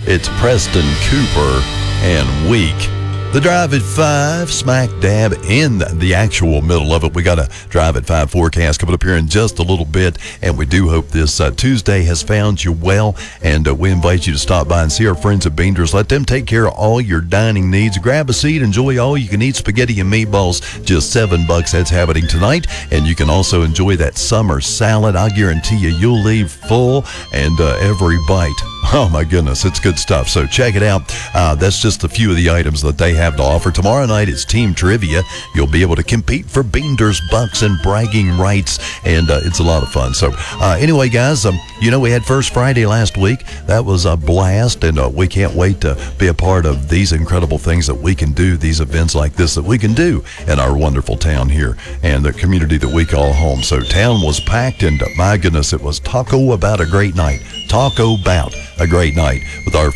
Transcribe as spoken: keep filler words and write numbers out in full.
It's Preston Cooper and Week. The Drive at five, smack dab in the actual middle of it. We got a Drive at five forecast coming up here in just a little bit, and we do hope this uh, Tuesday has found you well, and uh, we invite you to stop by and see our friends at Beander's. Let them take care of all your dining needs. Grab a seat, enjoy all you can eat spaghetti and meatballs, just seven bucks. That's happening tonight, and you can also enjoy that summer salad. I guarantee you, you'll leave full and uh, every bite. Oh my goodness, it's good stuff. So check it out. Uh, that's just a few of the items that they have to offer. Tomorrow night it's Team Trivia. You'll be able to compete for Beander's bucks and bragging rights, and uh, it's a lot of fun. So uh, anyway, guys, um, you know we had First Friday last week. That was a blast, and uh, we can't wait to be a part of these incredible things that we can do, these events like this that we can do in our wonderful town here and the community that we call home. So town was packed, and uh, my goodness, it was taco about a great night. Taco about a great night with our